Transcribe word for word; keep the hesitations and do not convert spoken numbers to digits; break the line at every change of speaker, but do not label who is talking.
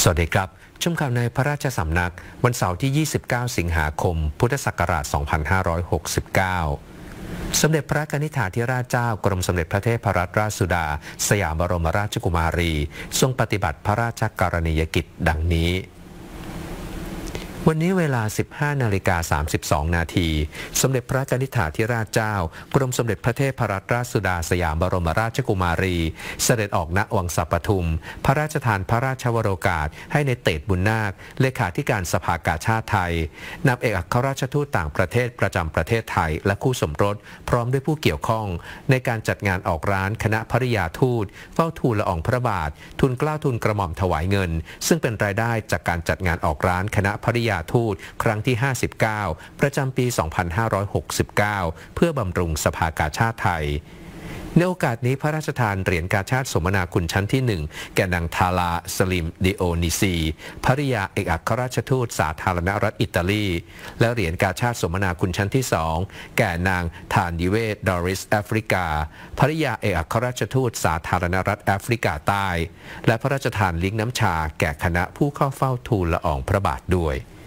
สวัสดีครับชมข่าวในพระราชสำนักวันเสาร์ที่ ยี่สิบเก้า สิงหาคม พุทธศักราช สองพันห้าร้อยหกสิบเก้า สมเด็จพระกนิษฐาธิราชเจ้ากรมสมเด็จพระเทพรัตนราชสุดา สยามบรมราชกุมารี ทรงปฏิบัติพระราชกรณียกิจดังนี้วันนี้เวลา สิบห้านาฬิกาสามสิบสอง นาทีสมเด็จพระกนิษฐาธิราชเจ้ากรมสมเด็จพระเทพรัตนราชสุดาสยามบรมราชกุมารีเสด็จออกณวังสปทุมพระราชทานพระราชวโรกาสให้ในเตชบุญนาคเลขาธิการสภากาชาติไทยนำเอกอัครราชทูตต่างประเทศประจำประเทศไทยและคู่สมรสพร้อมด้วยผู้เกี่ยวข้องในการจัดงานออกร้านคณะภริยาทูตเฝ้าทูลละอองพระบาททุนเกล้าทุนกระหม่อมถวายเงินซึ่งเป็นรายได้จากการจัดงานออกร้านคณะภริยาทูตครั้งที่ห้าสิบเก้าประจำปี สองพันห้าร้อยหกสิบเก้า เพื่อบำรุงสภากาชาติไทยในโอกาสนี้พระราชทานเหรียญกาชาติสมนาคุณชั้นที่หนึ่งแก่นางทาลาสลิมดิโอนิซีภริยาเอกอัครราชทูตสาธารณรัฐอิตาลีและเหรียญกาชาติสมนาคุณชั้นที่สองแก่นางทานดิเวตดอริสแอฟริกาภริยาเอกอัครราชทูตสาธารณรัฐแอฟริกาใต้และพระราชทานเลี้ยงน้ำชาแก่คณะผู้เข้าเฝ้าทูลละอองพระบาทด้วย